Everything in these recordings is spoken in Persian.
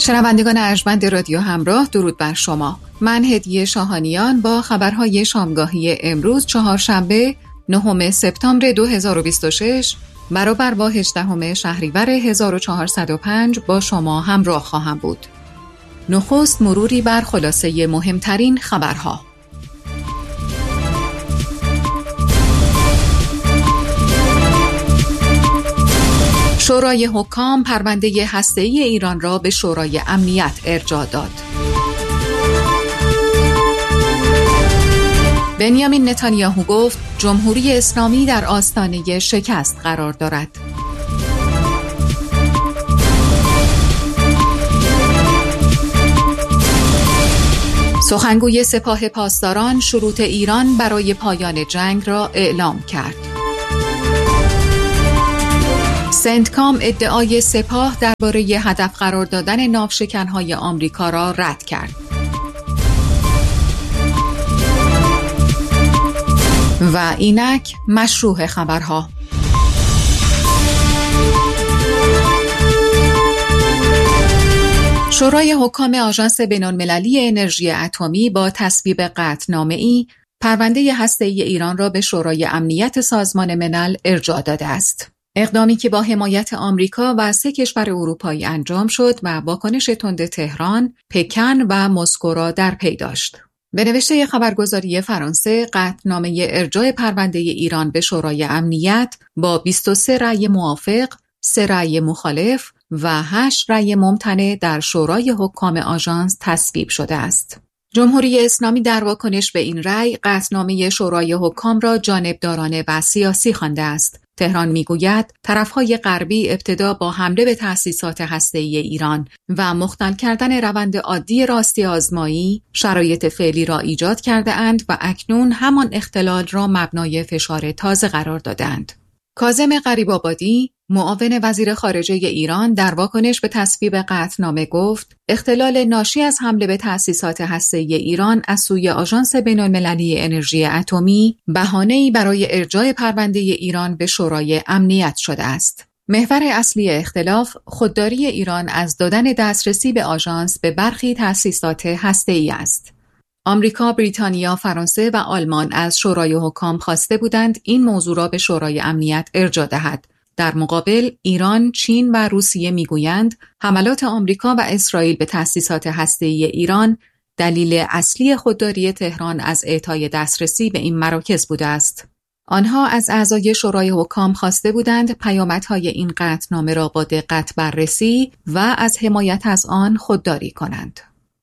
شنوندگان ارجمند رادیو همراه، درود بر شما. من هدیه شاهانیان با خبرهای شامگاهی امروز چهارشنبه 9 سپتامبر 2026 برابر با 18 شهریور 1405 با شما همراه خواهم بود. نخست مروری بر خلاصه مهمترین خبرها. شورای حکام پرونده هسته‌ای ایران را به شورای امنیت ارجاع داد. بنیامین نتانیاهو گفت جمهوری اسلامی در آستانه شکست قرار دارد. سخنگوی سپاه پاسداران شروط ایران برای پایان جنگ را اعلام کرد. سنتکام ادعای سپاه درباره هدف قرار دادن ناوشکن‌های آمریکا را رد کرد. و اینک مشروع خبرها. شورای حکام آژانس بین‌المللی انرژی اتمی با تصویب قطعنامه‌ای پرونده هسته‌ای ایران را به شورای امنیت سازمان ملل ارجاع داده است. اقدامی که با حمایت آمریکا و 3 کشور اروپایی انجام شد و واکنش تند تهران، پکن و مسکو را در پی داشت. به نوشته خبرگزاری فرانسه، قطعنامه ارجاع پرونده ایران به شورای امنیت با 23 رأی موافق، 3 رأی مخالف و 8 رأی ممتنع در شورای حکام آژانس تصویب شده است. جمهوری اسلامی در واکنش به این رأی قطعنامه شورای حکام را جانبدارانه و سیاسی خوانده است. تهران میگوید طرفهای غربی ابتدا با حمله به تأسیسات هسته‌ای ایران و مختل کردن روند عادی راستی آزمایی شرایط فعلی را ایجاد کرده اند و اکنون همان اختلال را مبنای فشار تازه قرار دادند. کاظم غریب‌آبادی، معاون وزیر خارجه ایران، در واکنش به تصویب قطعنامه گفت اختلال ناشی از حمله به تأسیسات هسته‌ای ایران از سوی آژانس بین‌المللی انرژی اتمی بهانه‌ای برای ارجاع پرونده ایران به شورای امنیت شده است. محور اصلی اختلاف خودداری ایران از دادن دسترسی به آژانس به برخی تأسیسات هسته‌ای است. آمریکا، بریتانیا، فرانسه و آلمان از شورای حکام خواسته بودند این موضوع را به شورای امنیت ارجاع دهد. در مقابل ایران، چین و روسیه میگویند حملات آمریکا و اسرائیل به تأسیسات هسته‌ای ایران دلیل اصلی خودداری تهران از اعطای دسترسی به این مراکز بوده است. آنها از اعضای شورای حکام خواسته بودند پیامدهای این قطعنامه را با دقت بررسی و از حمایت از آن خودداری کنند.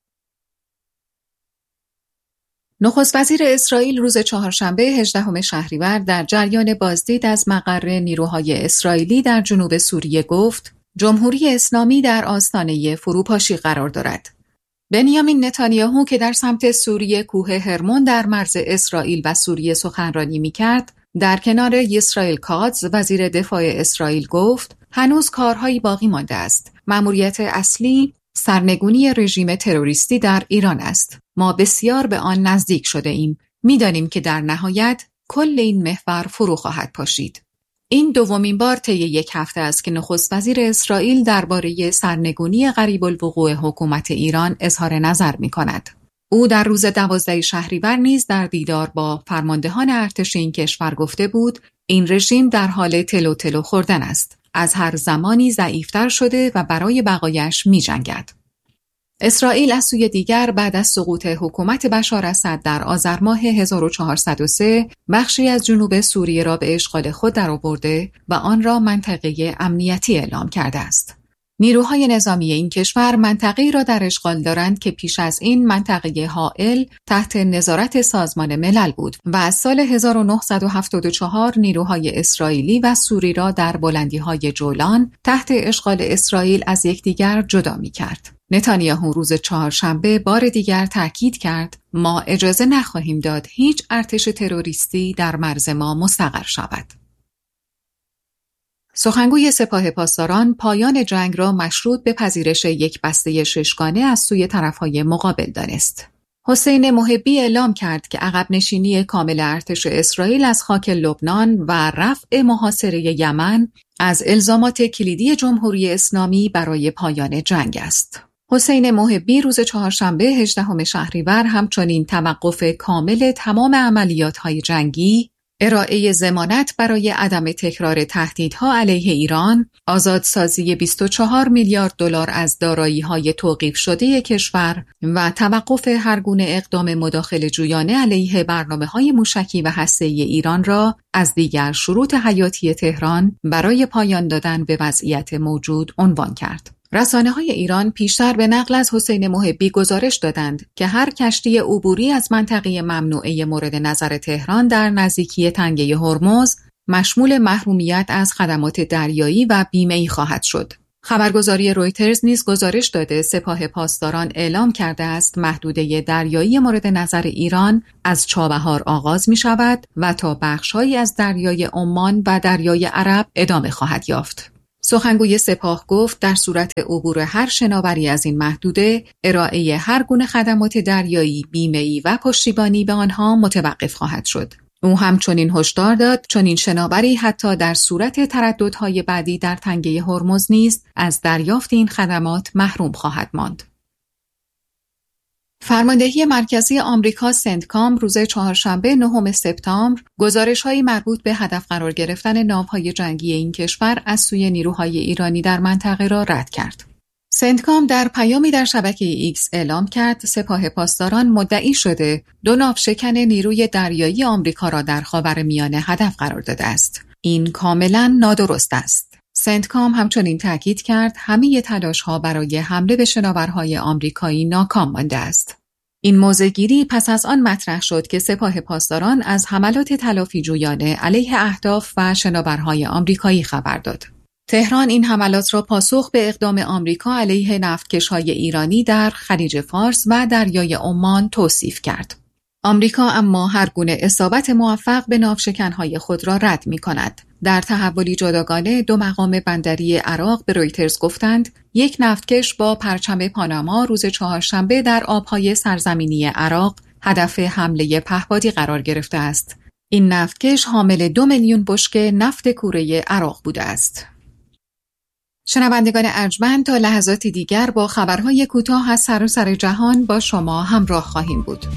نخست وزیر اسرائیل روز چهارشنبه 18 شهریور در جریان بازدید از مقر نیروهای اسرائیلی در جنوب سوریه گفت جمهوری اسلامی در آستانه فروپاشی قرار دارد. بنیامین نتانیاهو که در سمت سوریه کوه هرمون در مرز اسرائیل و سوریه سخنرانی می‌کرد، در کنار اسرائیل کاتز وزیر دفاع اسرائیل گفت هنوز کارهایی باقی مانده است. مأموریت اصلی سرنگونی رژیم تروریستی در ایران است. ما بسیار به آن نزدیک شده ایم. می‌دانیم که در نهایت کل این محور فرو خواهد پاشید. این دومین بار طی 1 هفته است که نخست وزیر اسرائیل درباره سرنگونی قریب الوقوع حکومت ایران اظهار نظر می‌کند. او در روز 12 شهریور نیز در دیدار با فرماندهان ارتش این کشور گفته بود این رژیم در حال تلو خوردن است. از هر زمانی ضعیفتر شده و برای بقایش می‌جنگد. اسرائیل از سوی دیگر بعد از سقوط حکومت بشار اسد در آذر ماه 1403 بخشی از جنوب سوریه را به اشغال خود درآورده و آن را منطقه امنیتی اعلام کرده است. نیروهای نظامی این کشور منطقه‌ای را در اشغال دارند که پیش از این منطقه حائل تحت نظارت سازمان ملل بود و از سال 1974 نیروهای اسرائیلی و سوری را در بلندی‌های جولان تحت اشغال اسرائیل از یکدیگر جدا می‌کرد. نتانیاهو روز چهارشنبه بار دیگر تاکید کرد ما اجازه نخواهیم داد هیچ ارتش تروریستی در مرز ما مستقر شود. سخنگوی سپاه پاسداران پایان جنگ را مشروط به پذیرش یک بسته ششگانه از سوی طرفهای مقابل دانست. حسین محبی اعلام کرد که عقب نشینی کامل ارتش اسرائیل از خاک لبنان و رفع محاصره یمن از الزامات کلیدی جمهوری اسلامی برای پایان جنگ است. حسین محبی روز چهارشنبه 18 شهریور همچنین توقف کامل تمام عملیات‌های جنگی، ارائه ضمانت برای عدم تکرار تهدیدها علیه ایران، آزادسازی 24 میلیارد دلار از دارایی‌های توقیف شده کشور و توقف هر گونه اقدام مداخله جویانه علیه برنامه‌های موشکی و هسته‌ای ایران را از دیگر شروط حیاتی تهران برای پایان دادن به وضعیت موجود عنوان کرد. رسانه‌های ایران پیشتر به نقل از حسین محبی گزارش دادند که هر کشتی عبوری از منطقه ممنوعه مورد نظر تهران در نزدیکی تنگه هرمز مشمول محرومیت از خدمات دریایی و بیمه‌ای خواهد شد. خبرگزاری رویترز نیز گزارش داده سپاه پاسداران اعلام کرده است محدوده دریایی مورد نظر ایران از چابهار آغاز می شود و تا بخش‌هایی از دریای عمان و دریای عرب ادامه خواهد یافت. سخنگوی سپاه گفت در صورت عبور هر شناوری از این محدوده، ارائه هر گونه خدمات دریایی، بیمه‌ای و پشتیبانی به آنها متوقف خواهد شد. او همچنین هشدار داد چنین شناوری حتی در صورت ترددهای بعدی در تنگه هرمز نیز از دریافت این خدمات محروم خواهد ماند. فرماندهی مرکزی آمریکا سنتکام روز چهارشنبه 9 سپتامبر گزارش‌هایی مربوط به هدف قرار گرفتن ناوهای جنگی این کشور از سوی نیروهای ایرانی در منطقه را رد کرد. سنتکام در پیامی در شبکه ایکس اعلام کرد سپاه پاسداران مدعی شده 2 ناوشکن نیروی دریایی آمریکا را در خاورمیانه هدف قرار داده است. این کاملا نادرست است. سنتکام همچنین تاکید کرد همه تلاش‌ها برای حمله به شناورهای آمریکایی ناکام مانده است. این موضع‌گیری پس از آن مطرح شد که سپاه پاسداران از حملات تلافی جویانه علیه اهداف و شناورهای آمریکایی خبر داد. تهران این حملات را پاسخ به اقدام آمریکا علیه نفتکش‌های ایرانی در خلیج فارس و دریای عمان توصیف کرد. آمریکا اما هر گونه اصابت موفق به ناوشکن‌های خود را رد می‌کند. در تحولی جداگانه 2 مقام بندری عراق به رویترز گفتند یک نفتکش با پرچم پاناما روز چهارشنبه در آبهای سرزمینی عراق هدف حمله پهپادی قرار گرفته است. این نفتکش حامل 2 میلیون بشکه نفت کوره عراق بوده است. شنوندگان ارجمند تا لحظاتی دیگر با خبرهای کوتاه از سراسر جهان با شما همراه خواهیم بود.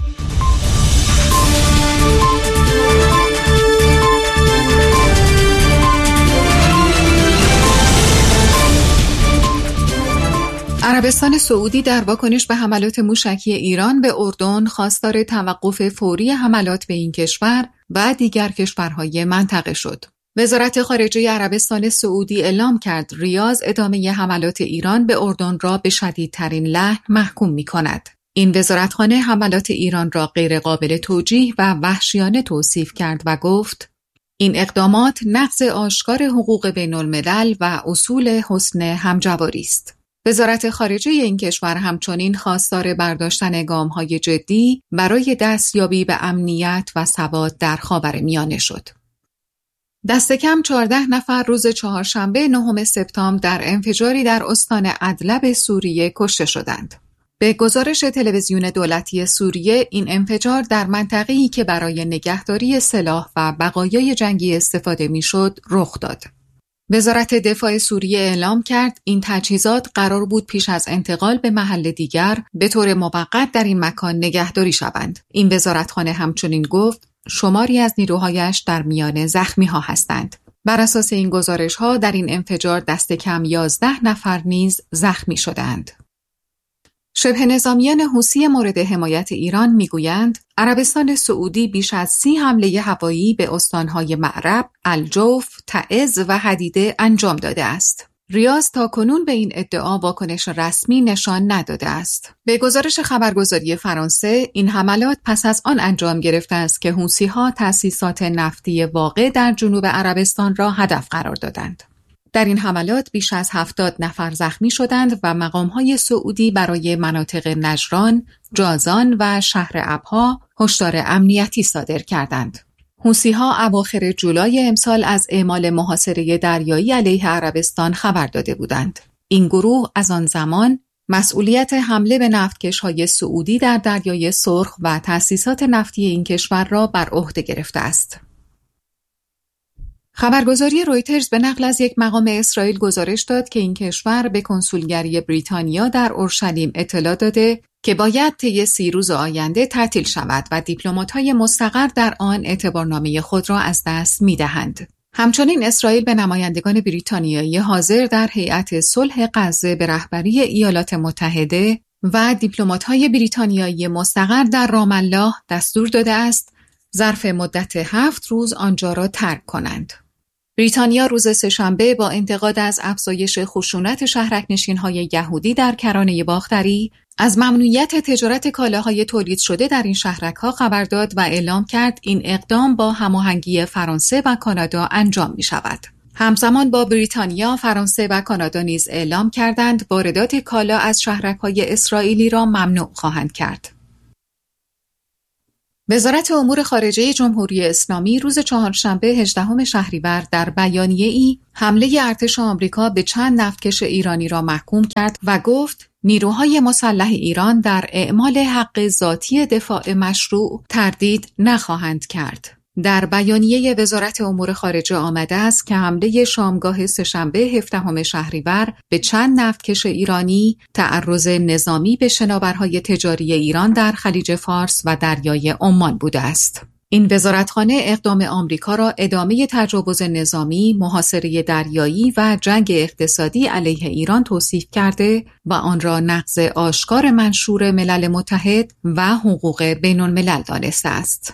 عربستان سعودی در واکنش به حملات موشکی ایران به اردن خواستار توقف فوری حملات به این کشور و دیگر کشورهای منطقه شد. وزارت خارجه عربستان سعودی اعلام کرد ریاض ادامه حملات ایران به اردن را به شدیدترین لحن محکوم می‌کند. این وزارتخانه حملات ایران را غیرقابل توجیه و وحشیانه توصیف کرد و گفت این اقدامات نقض آشکار حقوق بین‌الملل و اصول حسن همجواری است. وزارت خارجه این کشور همچنین خواستار برداشتن گام‌های جدی برای دستیابی به امنیت و ثبات در خاورمیانه شد. دست کم 14 نفر روز چهارشنبه 9 سپتامبر در انفجاری در استان ادلب سوریه کشته شدند. به گزارش تلویزیون دولتی سوریه این انفجار در منطقه‌ای که برای نگهداری سلاح و بقایای جنگی استفاده می‌شد رخ داد. وزارت دفاع سوریه اعلام کرد این تجهیزات قرار بود پیش از انتقال به محل دیگر به طور موقت در این مکان نگهداری شوند. این وزارتخانه همچنین گفت شماری از نیروهایش در میان زخمی‌ها هستند. بر اساس این گزارش‌ها در این انفجار دست کم 11 نفر نیز زخمی شدند. شبه نظامیان حوثی مورد حمایت ایران میگویند عربستان سعودی بیش از 30 حمله هوایی به استانهای معرب، الجوف، تعز و حدیده انجام داده است. ریاض تاکنون به این ادعا واکنش رسمی نشان نداده است. به گزارش خبرگزاری فرانسه این حملات پس از آن انجام گرفته است که حوثی‌ها تأسیسات نفتی واقع در جنوب عربستان را هدف قرار دادند. در این حملات بیش از 70 نفر زخمی شدند و مقام‌های سعودی برای مناطق نجران، جازان و شهر ابها هشدار امنیتی صادر کردند. حوثی‌ها اواخر جولای امسال از اعمال محاصره دریایی علیه عربستان خبر داده بودند. این گروه از آن زمان مسئولیت حمله به نفتکش‌های سعودی در دریای سرخ و تأسیسات نفتی این کشور را بر عهده گرفته است. خبرگزاری رویترز به نقل از یک مقام اسرائیل گزارش داد که این کشور به کنسولگری بریتانیا در اورشلیم اطلاع داده که باید طی 30 روز آینده تعطیل شود و دیپلمات‌های مستقر در آن اعتبارنامه خود را از دست می‌دهند. همچنین اسرائیل به نمایندگان بریتانیایی حاضر در هیئت صلح غزه به رهبری ایالات متحده و دیپلمات‌های بریتانیایی مستقر در رام الله دستور داده است ظرف مدت 7 روز آنجا را ترک کنند. بریتانیا روز سه‌شنبه با انتقاد از افزایش خشونت شهرک‌نشین‌های یهودی در کرانه باختری از ممنوعیت تجارت کالاهای تولید شده در این شهرک‌ها خبر داد و اعلام کرد این اقدام با هماهنگی فرانسه و کانادا انجام می‌شود. همزمان با بریتانیا، فرانسه و کانادا نیز اعلام کردند واردات کالا از شهرک‌های اسرائیلی را ممنوع خواهند کرد. وزارت امور خارجه جمهوری اسلامی روز چهارشنبه 18 شهریور در بیانیه‌ای حمله ارتش آمریکا به چند نفتکش ایرانی را محکوم کرد و گفت نیروهای مسلح ایران در اعمال حق ذاتی دفاع مشروع تردید نخواهند کرد. در بیانیه وزارت امور خارجه آمده است که حمله شامگاه سه‌شنبه 17 شهریور به چند نفتکش ایرانی تعرض نظامی به شناورهای تجاری ایران در خلیج فارس و دریای عمان بوده است. این وزارتخانه اقدام آمریکا را ادامه تجاوز نظامی، محاصره دریایی و جنگ اقتصادی علیه ایران توصیف کرده و آن را نقض آشکار منشور ملل متحد و حقوق بین الملل دانسته است.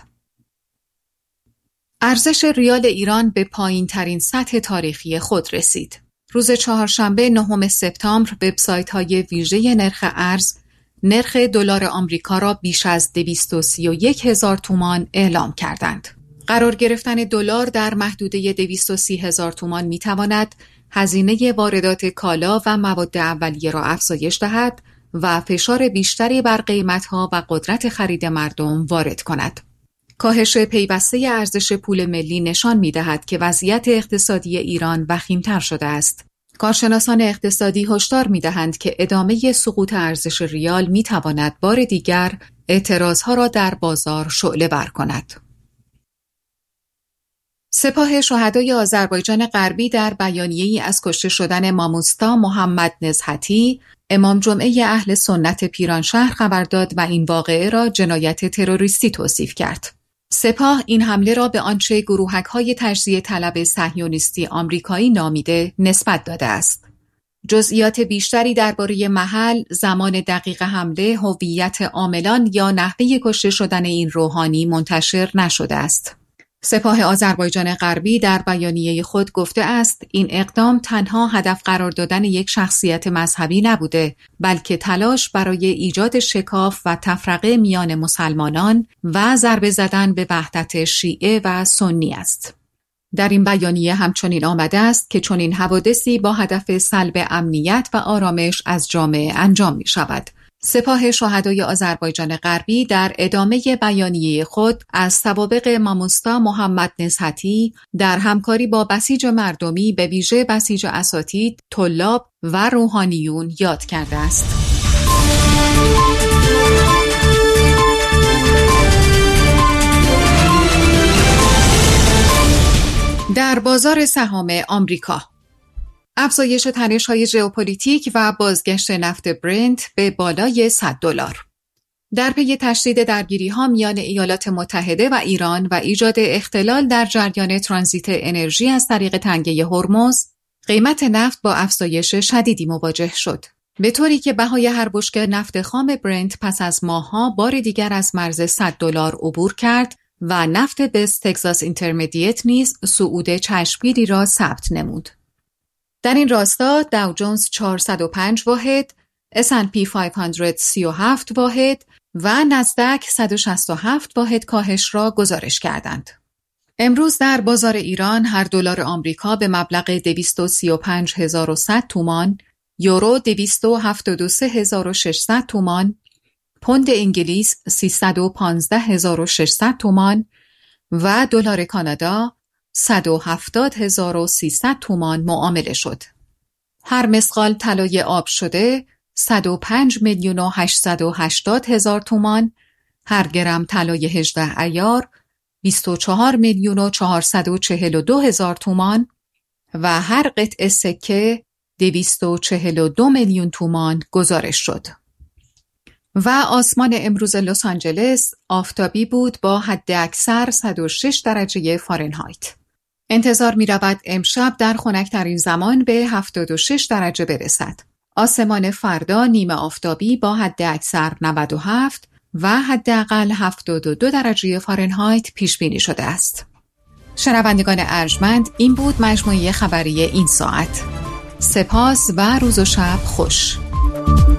ارزش ریال ایران به پایین‌ترین سطح تاریخی خود رسید. روز چهارشنبه 9 سپتامبر وبسایت‌های ویژه نرخ ارز نرخ دلار آمریکا را بیش از 231,000 تومان اعلام کردند. قرار گرفتن دلار در محدوده 230,000 تومان می‌تواند هزینه واردات کالا و مواد اولیه را افزایش دهد و فشار بیشتری بر قیمت‌ها و قدرت خرید مردم وارد کند. کاهش پیوسته ارزش پول ملی نشان می‌دهد که وضعیت اقتصادی ایران وخیم‌تر شده است. کارشناسان اقتصادی هشدار می‌دهند که ادامه سقوط ارزش ریال می‌تواند بار دیگر اعتراضها را در بازار شعله‌ور کند. سپاه شهدای آذربایجان غربی در بیانیه‌ای از کشته شدن ماموستا محمد نزهتی، امام جمعه اهل سنت پیرانشهر خبر داد و این واقعه را جنایت تروریستی توصیف کرد. سپاه این حمله را به آنچه گروهک‌های تجزیه طلب صهیونیستی آمریکایی نامیده نسبت داده است. جزئیات بیشتری درباره محل، زمان دقیق حمله، هویت عاملان یا نحوه کشته شدن این روحانی منتشر نشده است. سپاه آذربایجان غربی در بیانیه خود گفته است این اقدام تنها هدف قرار دادن یک شخصیت مذهبی نبوده، بلکه تلاش برای ایجاد شکاف و تفرقه میان مسلمانان و ضربه زدن به وحدت شیعه و سنی است. در این بیانیه همچنین آمده است که چنین حوادثی با هدف سلب امنیت و آرامش از جامعه انجام می شود. سپاه شهدای آذربایجان غربی در ادامه بیانیه خود از سوابق ماموستا محمد نزهتی در همکاری با بسیج مردمی به ویژه بسیج اساتید، طلاب و روحانیون یاد کرده است. در بازار سهام آمریکا افزایش تنش‌های ژئوپلیتیک و بازگشت نفت برنت به بالای $100 در پی تشدید درگیری‌ها میان ایالات متحده و ایران و ایجاد اختلال در جریان ترانزیت انرژی از طریق تنگه هرمز، قیمت نفت با افزایش شدیدی مواجه شد، به طوری که بهای هر بشکه نفت خام برنت پس از ماه‌ها بار دیگر از مرز $100 عبور کرد و نفت وست تگزاس اینترمدیت نیز صعود چشمگیری را ثبت نمود. در این راستا داو جونز 405 واحد، S&P 500 37 واحد و نزدک 167 واحد کاهش را گزارش کردند. امروز در بازار ایران هر دلار آمریکا به مبلغ 235,100 تومان، یورو 273,600 تومان، پوند انگلیس 315,600 تومان و دلار کانادا 170,300 تومان معامله شد. هر مسقال طلای آب شده 105,880,000 تومان، هر گرم طلای 18 عیار 24,442,000 تومان و هر قطعه سکه 242 میلیون تومان گزارش شد. و آسمان امروز لس آنجلس آفتابی بود با حداکثر 106 درجه فارنهایت. انتظار می رود امشب در خنک‌ترین زمان به 76 درجه برسد. آسمان فردا نیمه آفتابی با حداکثر 97 و حداقل 72 درجه فارنهایت پیش بینی شده است. شنوندگان ارجمند، این بود مجموعه خبری این ساعت. سپاس و روز و شب خوش.